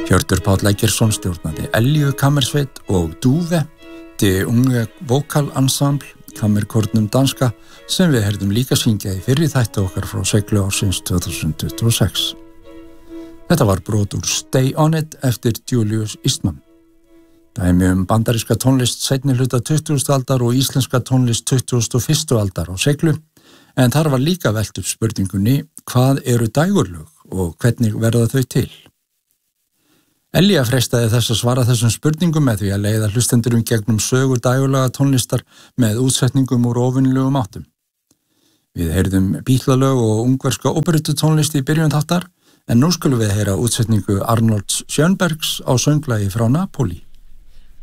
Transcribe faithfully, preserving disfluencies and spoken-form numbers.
Hjörtur Páll Eggertsson stjórnaði Elju kammersveit og Duve, Det Unge Vokal Ensemble, kammerkórnum danska, sem við heyrðum líka syngja í fyrri þætti okkar frá Seiglu ársins tvö þúsund tuttugu og sex. Þetta var brot úr Stay On It eftir Julius Eastman. Dæmi um bandaríska tónlist seinni hluta tuttugustu aldar og íslenska tónlist tuttugustu og fyrstu aldar á Seiglu, en þar var líka velt upp spurningunni hvað eru dægurlög og hvernig verða þau til. Elja freistaði þess að svara þessum spurningum með því að leiða hlustendurum gegnum sögu dægurlaga tónlistar með útsetningum úr óvenjulegum áttum. Við heyrðum bítlalög og ungverska óperutónlist í byrjun þáttar, en nú skulum við heyra útsetningu Arnolds Schönbergs á sönglagi frá Napoli.